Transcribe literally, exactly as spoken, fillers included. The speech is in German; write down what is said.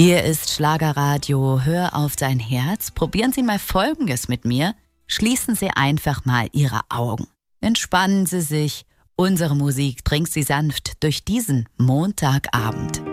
Hier ist Schlagerradio, hör auf dein Herz. Probieren Sie mal Folgendes mit mir. Schließen Sie einfach mal Ihre Augen. Entspannen Sie sich. Unsere Musik bringt Sie sanft durch diesen Montagabend.